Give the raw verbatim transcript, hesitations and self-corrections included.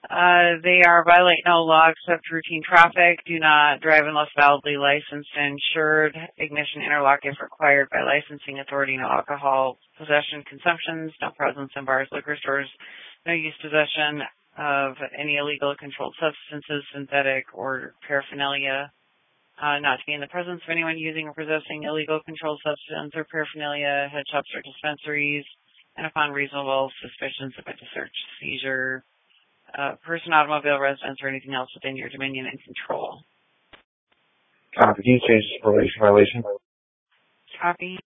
Uh, they are violating all law except routine traffic, do not drive unless validly licensed and insured, ignition interlock if required by licensing authority, no alcohol possession, consumptions, no presence in bars, liquor stores, no use, possession of any illegal controlled substances, synthetic or paraphernalia, uh, not to be in the presence of anyone using or possessing illegal controlled substance or paraphernalia, head shops or dispensaries, and upon reasonable suspicions of a search, seizure, Uh, person, automobile, residence, or anything else within your dominion and control. Copy. Can you change this probation violation? Copy.